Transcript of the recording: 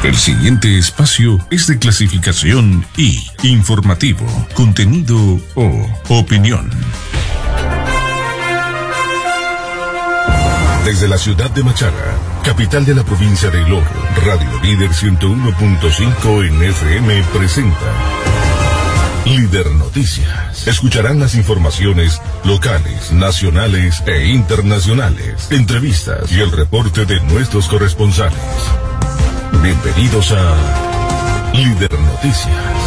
El siguiente espacio es de clasificación I, informativo, contenido o opinión. Desde la ciudad de Machala, capital de la provincia de Loro, Radio Líder 101.5 en FM presenta Líder Noticias. Escucharán las informaciones locales, nacionales e internacionales, entrevistas y el reporte de nuestros corresponsales. Bienvenidos a Líder Noticias.